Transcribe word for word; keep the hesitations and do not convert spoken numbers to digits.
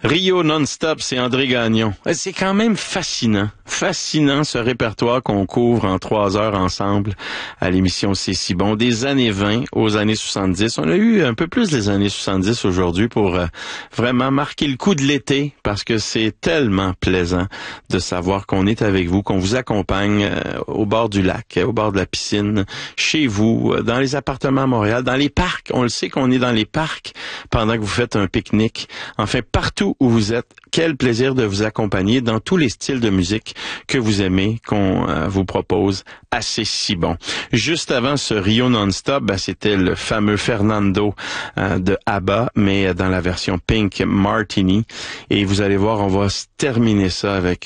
Rio non-stop, c'est André Gagnon. C'est quand même fascinant. Fascinant ce répertoire qu'on couvre en trois heures ensemble à l'émission C'est si bon. Des années vingt aux années soixante-dix. On a eu un peu plus des années soixante-dix aujourd'hui pour euh, vraiment marquer le coup de l'été parce que c'est tellement plaisant de savoir qu'on est avec vous, qu'on vous accompagne euh, au bord du lac, au bord de la piscine, chez vous, euh, dans les appartements à Montréal, dans les parcs. On le sait qu'on est dans les parcs pendant que vous faites un pique-nique. Enfin, partout où vous êtes, quel plaisir de vous accompagner dans tous les styles de musique que vous aimez, qu'on euh, vous propose assez si bon. Juste avant ce Rio non-stop, ben, c'était le fameux Fernando euh, de ABBA, mais dans la version Pink Martini. Et vous allez voir, on va terminer ça avec